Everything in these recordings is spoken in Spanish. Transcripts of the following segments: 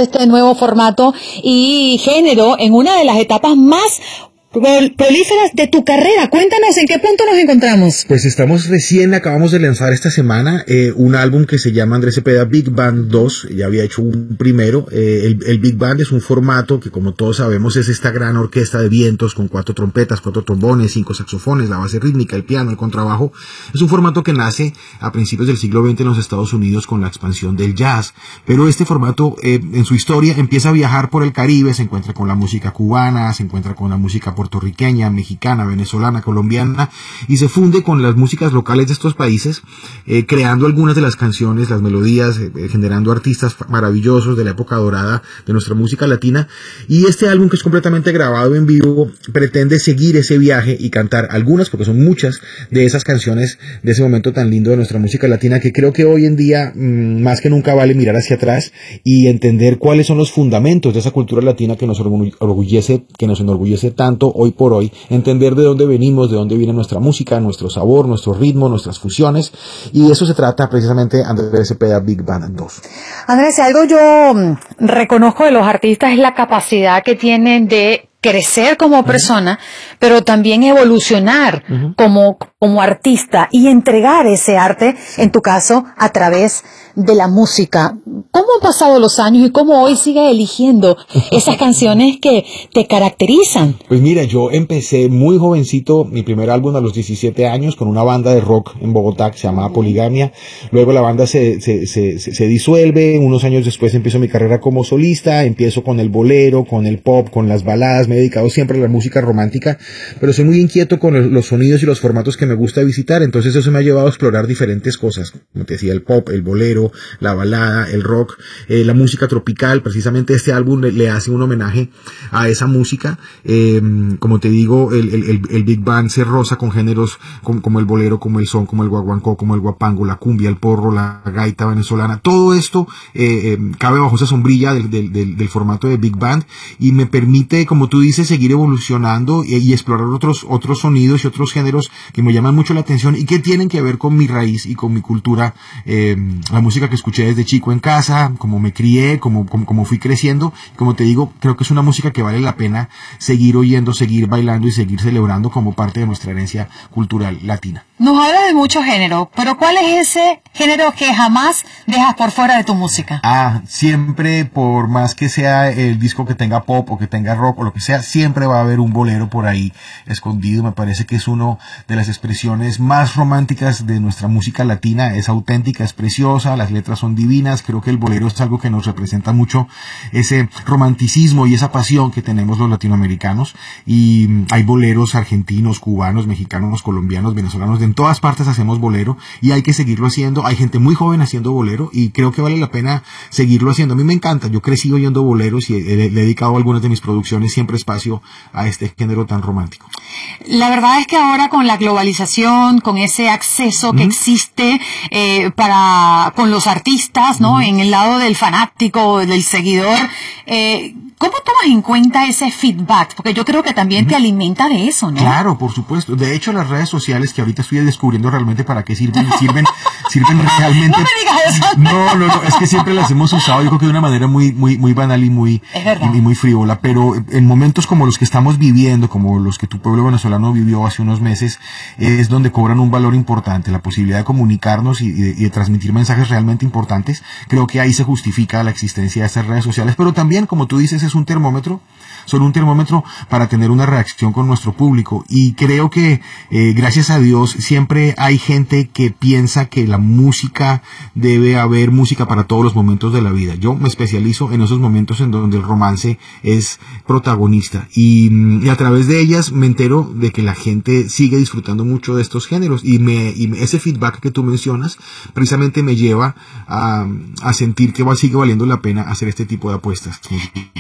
este nuevo formato y género en una de las etapas más prolíferas de tu carrera. Cuéntanos, ¿en qué punto nos encontramos? Pues acabamos de lanzar esta semana un álbum que se llama Andrés Cepeda Big Band 2, ya había hecho un primero. El Big Band es un formato que, como todos sabemos, es esta gran orquesta de vientos con 4 trompetas, 4 trombones, 5 saxofones, la base rítmica, el piano, el contrabajo. Es un formato que nace a principios del siglo XX en los Estados Unidos con la expansión del jazz, pero este formato en su historia empieza a viajar por el Caribe, se encuentra con la música cubana, se encuentra con la música puertorriqueña, mexicana, venezolana, colombiana, y se funde con las músicas locales de estos países, creando algunas de las canciones, las melodías, generando artistas maravillosos de la época dorada de nuestra música latina. Y este álbum, que es completamente grabado en vivo, pretende seguir ese viaje y cantar algunas, porque son muchas, de esas canciones de ese momento tan lindo de nuestra música latina, que creo que hoy en día más que nunca vale mirar hacia atrás y entender cuáles son los fundamentos de esa cultura latina que nos enorgullece tanto hoy por hoy, entender de dónde venimos, de dónde viene nuestra música, nuestro sabor, nuestro ritmo, nuestras fusiones, y de eso se trata precisamente Andrés Cepeda Big Band 2. Andrés, si algo yo reconozco de los artistas es la capacidad que tienen de crecer como persona, pero también evolucionar como artista y entregar ese arte, en tu caso, a través de la música. ¿Cómo han pasado los años y cómo hoy sigues eligiendo esas canciones que te caracterizan? Pues mira, yo empecé muy jovencito, mi primer álbum a los 17 años, con una banda de rock en Bogotá que se llamaba Poligamia. Luego la banda se disuelve, unos años después empiezo mi carrera como solista, empiezo con el bolero, con el pop, con las baladas, me he dedicado siempre a la música romántica, pero soy muy inquieto con los sonidos y los formatos que me gusta visitar, entonces eso me ha llevado a explorar diferentes cosas, como te decía, el pop, el bolero, la balada, el rock, la música tropical. Precisamente este álbum le hace un homenaje a esa música. Como te digo, el Big Band se roza con géneros como el bolero, como el son, como el guaguancó, como el guapango, la cumbia, el porro, la gaita venezolana. Todo esto cabe bajo esa sombrilla del formato de Big Band y me permite, como tú dices, seguir evolucionando y explorar otros sonidos y otros géneros que me llaman mucho la atención y que tienen que ver con mi raíz y con mi cultura, la música que escuché desde chico en casa, como me crié, como fui creciendo. Como te digo, creo que es una música que vale la pena seguir oyendo, seguir bailando y seguir celebrando como parte de nuestra herencia cultural latina. Nos habla de muchos géneros, pero ¿cuál es ese género que jamás dejas por fuera de tu música? Siempre, por más que sea el disco que tenga pop o que tenga rock o lo que sea, siempre va a haber un bolero por ahí escondido. Me parece que es una de las expresiones más románticas de nuestra música latina. Es auténtica, es preciosa, las letras son divinas. Creo que el bolero es algo que nos representa mucho ese romanticismo y esa pasión que tenemos los latinoamericanos. Y hay boleros argentinos, cubanos, mexicanos, colombianos, venezolanos, en todas partes hacemos bolero y hay que seguirlo haciendo. Hay gente muy joven haciendo bolero y creo que vale la pena seguirlo haciendo. A mí me encanta, yo crecí oyendo boleros y le he dedicado algunas de mis producciones siempre espacio a este género tan romántico. La verdad es que ahora con la globalización, con ese acceso que existe con los artistas, ¿no? En el lado del fanático, del seguidor, ¿cómo tomas en cuenta ese feedback? Porque yo creo que también te alimenta de eso, ¿no? Claro, por supuesto. De hecho, las redes sociales, que ahorita estoy descubriendo realmente para qué sirven realmente. No me digas eso. No, es que siempre las hemos usado, yo creo que de una manera muy banal y muy frívola, pero en momentos como los que estamos viviendo, como los que tu pueblo venezolano vivió hace unos meses, es donde cobran un valor importante, la posibilidad de comunicarnos y de transmitir mensajes realmente importantes. Creo que ahí se justifica la existencia de estas redes sociales, pero también, como tú dices, es un termómetro, son un termómetro para tener una reacción con nuestro público, y creo que gracias a Dios siempre hay gente que piensa que la música debe haber música para todos los momentos de la vida. Yo me especializo en esos momentos en donde el romance es protagonista y a través de ellas me entero de que la gente sigue disfrutando mucho de estos géneros y ese feedback que tú mencionas precisamente me lleva a sentir que sigue valiendo la pena hacer este tipo de apuestas musicales.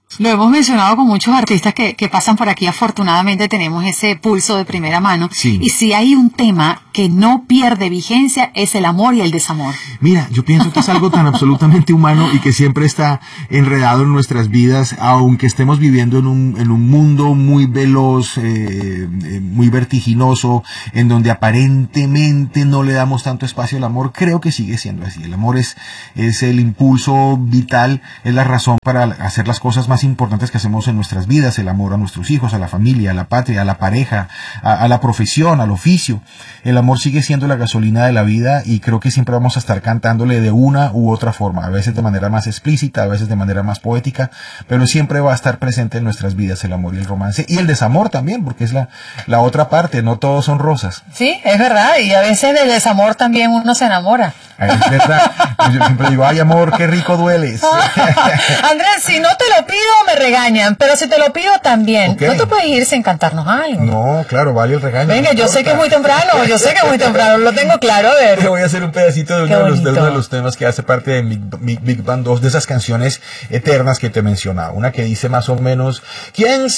Lo hemos mencionado con muchos artistas que pasan por aquí. Afortunadamente tenemos ese pulso de primera mano. Sí. Y si hay un tema que no pierde vigencia, es el amor y el desamor. Mira, yo pienso que es algo tan absolutamente humano y que siempre está enredado en nuestras vidas, aunque estemos viviendo en un mundo muy veloz, muy vertiginoso, en donde aparentemente no le damos tanto espacio al amor. Creo que sigue siendo así. El amor es el impulso vital, es la razón para hacer las cosas más importantes que hacemos en nuestras vidas: el amor a nuestros hijos, a la familia, a la patria, a la pareja, a la profesión, al oficio. El amor sigue siendo la gasolina de la vida y creo que siempre vamos a estar cantándole de una u otra forma, a veces de manera más explícita, a veces de manera más poética, pero siempre va a estar presente en nuestras vidas el amor y el romance, y el desamor también, porque es la otra parte, no todos son rosas. Sí, es verdad, y a veces del desamor también uno se enamora. Es verdad, yo siempre digo, ay amor, qué rico dueles. Andrés, si no te lo pido me regañan, pero si te lo pido también. Okay. No te puedes ir sin cantarnos algo. No, claro, vale el regaño. Venga, yo sé que es muy temprano, lo tengo claro, a ver. Te voy a hacer un pedacito de uno de los temas que hace parte de Big Band 2, de esas canciones eternas que te mencionaba. Una que dice más o menos: ¿quién